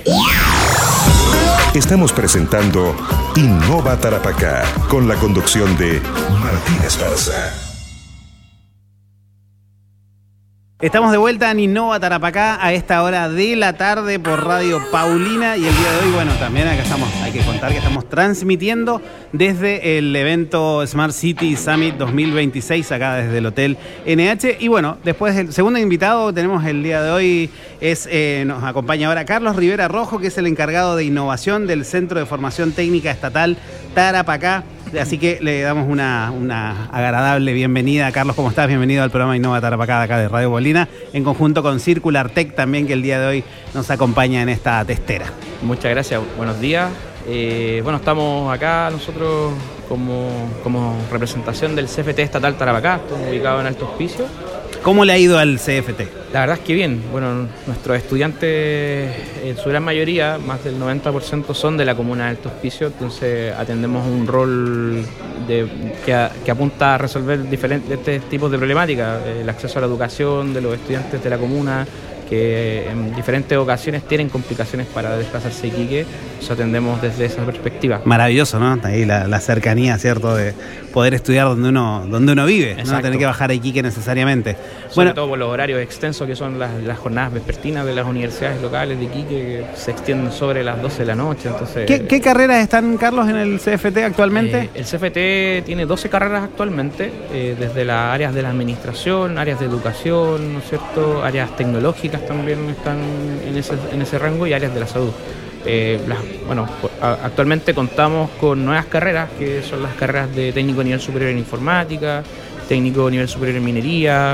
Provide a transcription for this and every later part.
Estamos presentando Innova Tarapacá, con la conducción de Martín Esparza. Estamos de vuelta en Innova Tarapacá a esta hora de la tarde por Radio Paulina, y el día de hoy, bueno, también acá estamos, hay que contar que estamos transmitiendo desde el evento Smart City Summit 2026, acá desde el Hotel NH. Y bueno, después del segundo invitado tenemos el día de hoy, nos acompaña ahora Carlos Rivera Rojo, que es el encargado de innovación del Centro de Formación Técnica Estatal Tarapacá. Así que le damos una agradable bienvenida. Carlos, ¿cómo estás? Bienvenido al programa Innova Tarapacá de acá de Radio Paulina, en conjunto con Circular Tech también, que el día de hoy nos acompaña en esta testera. Muchas gracias, buenos días. Bueno, estamos acá nosotros como representación del CFT Estatal Tarapacá, estamos ubicados en Alto Hospicio. ¿Cómo le ha ido al CFT? La verdad es que bien. Bueno, nuestros estudiantes, en su gran mayoría, más del 90% son de la comuna de Alto Hospicio, entonces atendemos un rol que apunta a resolver diferentes tipos de problemáticas, el acceso a la educación de los estudiantes de la comuna, que en diferentes ocasiones tienen complicaciones para desplazarse a Iquique, nos atendemos desde esa perspectiva. Maravilloso, ¿no? Ahí la cercanía, ¿cierto?, de poder estudiar donde uno vive. Exacto. No tener que bajar a Iquique necesariamente. Sobre todo por los horarios extensos que son las jornadas vespertinas de las universidades locales de Iquique, que se extienden sobre las 12 de la noche. Entonces, ¿Qué carreras están, Carlos, en el CFT actualmente? El CFT tiene 12 carreras actualmente, desde las áreas de la administración, áreas de educación, ¿no es cierto?, áreas tecnológicas también están en ese rango, y áreas de la salud. Actualmente contamos con nuevas carreras, que son las carreras de técnico nivel superior en informática, técnico nivel superior en minería,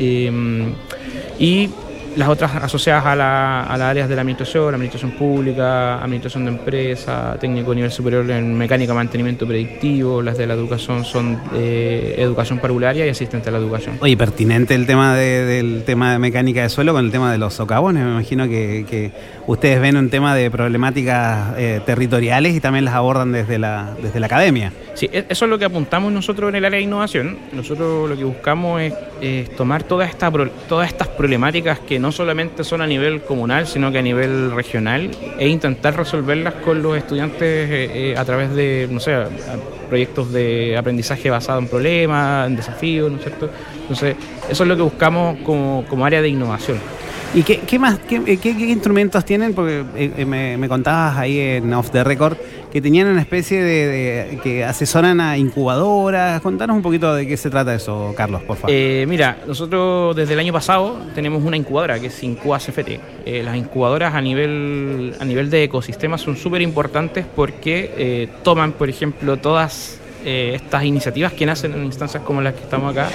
y las otras asociadas a las áreas de la administración pública, administración de empresa, técnico nivel superior en mecánica, mantenimiento predictivo. Las de la educación son educación parvularia y asistente a la educación. Oye, pertinente el tema del tema de mecánica de suelo con el tema de los socavones. Me imagino que ustedes ven un tema de problemáticas territoriales y también las abordan desde la academia. Sí, eso es lo que apuntamos nosotros en el área de innovación. Nosotros lo que buscamos es tomar todas estas problemáticas que no solamente son a nivel comunal, sino que a nivel regional, e intentar resolverlas con los estudiantes a través de, no sé, proyectos de aprendizaje basado en problemas, en desafíos, ¿no es cierto? Entonces, eso es lo que buscamos como área de innovación. ¿Y qué más, qué instrumentos tienen? Porque me contabas ahí en Off the Record que tenían una especie de que asesoran a incubadoras. Contanos un poquito de qué se trata eso, Carlos, por favor. Mira, nosotros desde el año pasado tenemos una incubadora que es Incuba CFT. Las incubadoras a nivel de ecosistemas son súper importantes porque toman, por ejemplo, todas estas iniciativas que nacen en instancias como las que estamos acá.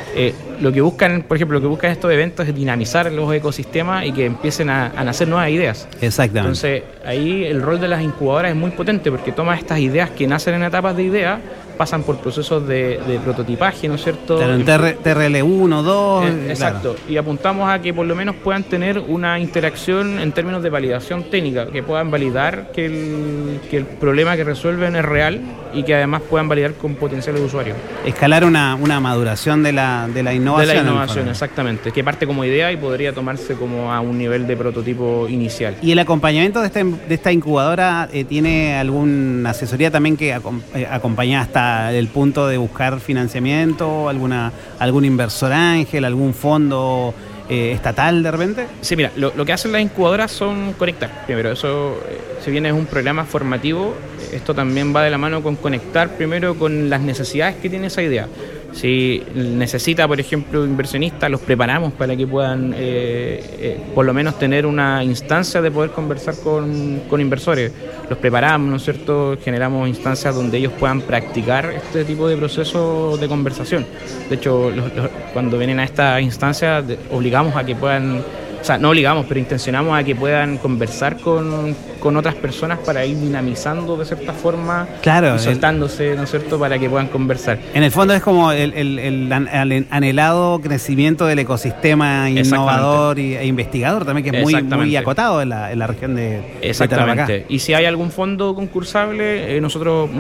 Lo que buscan estos eventos es dinamizar los ecosistemas y que empiecen a nacer nuevas ideas. Exactamente. Entonces, ahí el rol de las incubadoras es muy potente, porque toma estas ideas que nacen en etapas de idea, pasan por procesos de prototipaje, ¿no es cierto? Claro, en TRL1, 2... Exacto, claro. Y apuntamos a que por lo menos puedan tener una interacción en términos de validación técnica, que puedan validar que el problema que resuelven es real, y que además puedan validar con potenciales usuarios. Escalar una maduración de la innovación. De la innovación, exactamente, que parte como idea y podría tomarse como a un nivel de prototipo inicial. ¿Y el acompañamiento de esta incubadora tiene alguna asesoría también que acompaña hasta el punto de buscar financiamiento, algún inversor ángel, algún fondo estatal de repente? Sí, mira, lo que hacen las incubadoras son conectar. Primero, eso, si bien es un programa formativo, esto también va de la mano con conectar primero con las necesidades que tiene esa idea. Si necesita, por ejemplo, inversionistas, los preparamos para que puedan por lo menos tener una instancia de poder conversar con inversores. Los preparamos, ¿no es cierto? Generamos instancias donde ellos puedan practicar este tipo de procesos de conversación. De hecho, cuando vienen a esta instancia, obligamos a que puedan... O sea, no obligamos, pero intencionamos a que puedan conversar con otras personas para ir dinamizando de cierta forma, claro, y soltándose, ¿no es cierto?, para que puedan conversar. En el fondo es como el anhelado crecimiento del ecosistema innovador e investigador también, que es muy acotado en la región de Exactamente. Y si hay algún fondo concursable, nosotros